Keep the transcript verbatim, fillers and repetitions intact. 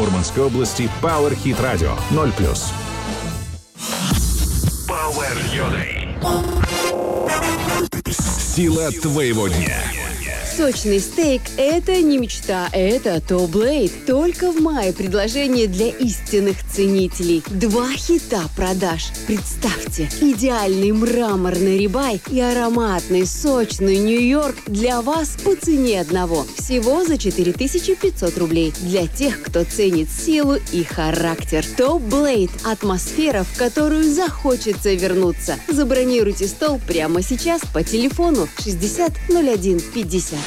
Мурманской области Power Hit Radio ноль плюс. Power Yodai. Сила твоего дня. Сочный стейк – это не мечта, это топ-блейд. Только в мае предложение для истинных ценителей. Два хита продаж. Представьте, идеальный мраморный рибай и ароматный сочный Нью-Йорк для вас по цене одного. Всего за четыре тысячи пятьсот рублей. Для тех, кто ценит силу и характер. Топ-блейд – атмосфера, в которую захочется вернуться. Забронируйте стол прямо сейчас по телефону шестьдесят ноль один пятьдесят.